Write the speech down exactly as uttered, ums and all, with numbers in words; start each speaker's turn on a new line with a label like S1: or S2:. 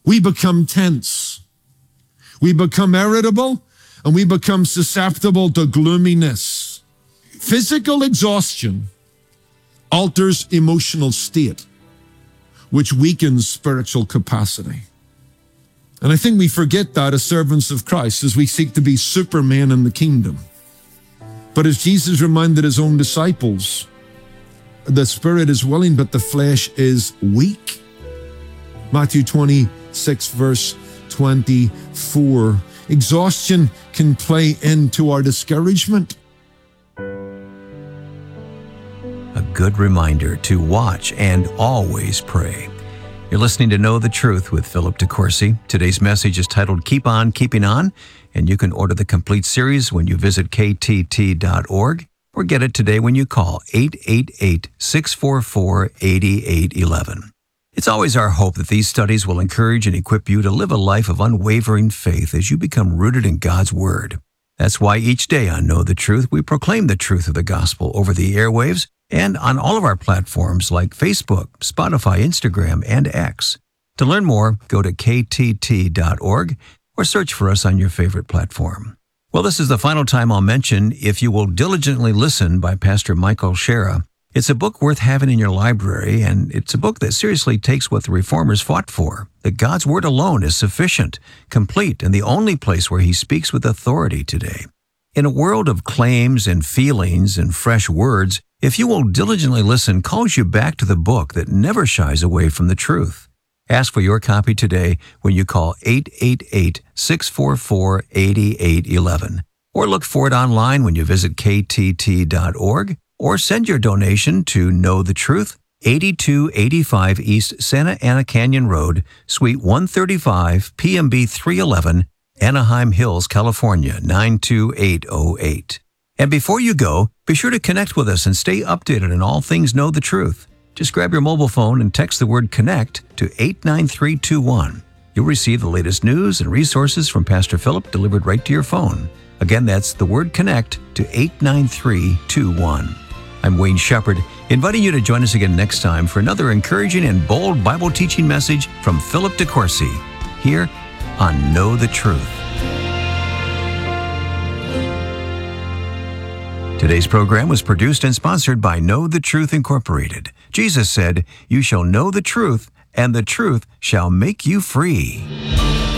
S1: we become tense. We become irritable, and we become susceptible to gloominess. Physical exhaustion alters emotional state, which weakens spiritual capacity. And I think we forget that as servants of Christ, as we seek to be supermen in the kingdom. But as Jesus reminded his own disciples, the spirit is willing, but the flesh is weak. Matthew twenty-six, verse twenty-four. Exhaustion can play into our discouragement.
S2: A good reminder to watch and always pray. You're listening to Know the Truth with Philip DeCourcy. Today's message is titled Keep On Keeping On, and you can order the complete series when you visit K T T dot org or get it today when you call eight eight eight, six four four, eight eight one one. It's always our hope that these studies will encourage and equip you to live a life of unwavering faith as you become rooted in God's Word. That's why each day on Know the Truth, we proclaim the truth of the gospel over the airwaves and on all of our platforms like Facebook, Spotify, Instagram, and X. To learn more, go to K T T dot org or search for us on your favorite platform. Well, this is the final time I'll mention If You Will Diligently Listen by Pastor Michael Shera. It's a book worth having in your library, and it's a book that seriously takes what the Reformers fought for, that God's Word alone is sufficient, complete, and the only place where He speaks with authority today. In a world of claims and feelings and fresh words, If You Will Diligently Listen calls you back to the book that never shies away from the truth. Ask for your copy today when you call eight eight eight, six four four, eight eight one one, or look for it online when you visit K T T dot org, or send your donation to Know the Truth, eighty-two eighty-five East Santa Ana Canyon Road, Suite one thirty-five, P M B three eleven, Anaheim Hills, California, nine two eight oh eight. And before you go, be sure to connect with us and stay updated on all things Know the Truth. Just grab your mobile phone and text the word CONNECT to eight nine three two one. You'll receive the latest news and resources from Pastor Philip delivered right to your phone. Again, that's the word CONNECT to eight nine three two one. I'm Wayne Shepherd, inviting you to join us again next time for another encouraging and bold Bible teaching message from Philip DeCourcy, here on Know the Truth. Today's program was produced and sponsored by Know the Truth Incorporated. Jesus said, "You shall know the truth, and the truth shall make you free."